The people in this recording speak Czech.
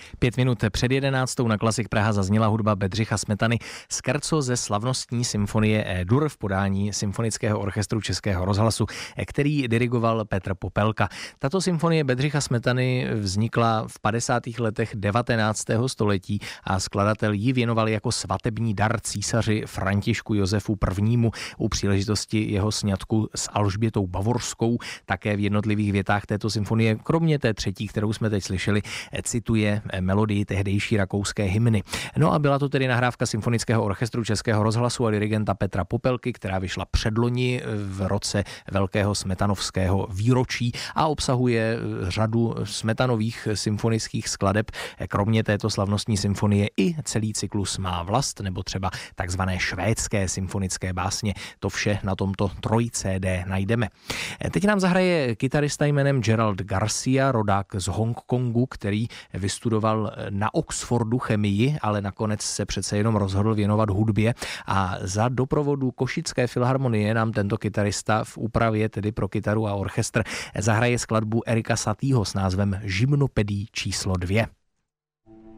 5 minut před 11. na Klasik Praha zazněla hudba Bedřicha Smetany Scherzo ze slavnostní symfonie E-dur v podání Symfonického orchestru Českého rozhlasu, který dirigoval Petr Popelka. Tato symfonie Bedřicha Smetany vznikla v 50. letech 19. století a skladatel ji věnoval jako svatební dar císaři Františku Josefu I. u příležitosti jeho sňatku s Alžbětou Bavorskou. Také v jednotlivých větách této symfonie, kromě té třetí, kterou jsme teď slyšeli, cituje melodii tehdejší rakouské hymny. No a byla to tedy nahrávka Symfonického orchestru Českého rozhlasu a dirigenta Petra Popelky, která vyšla předloni v roce velkého smetanovského výročí a obsahuje řadu smetanových symfonických skladeb. Kromě této slavnostní symfonie i celý cyklus Má vlast nebo třeba takzvané švédské symfonické básně. To vše na tomto 3 CD najdeme. Teď nám zahraje kytarista jménem Gerald Garcia, rodák z Hongkongu, který vystudoval na Oxfordu chemii, ale nakonec se přece jenom rozhodl věnovat hudbě a za doprovodu Košické filharmonie nám tento kytarista v úpravě, tedy pro kytaru a orchestr, zahraje skladbu Erika Satieho s názvem Gymnopédie číslo 2.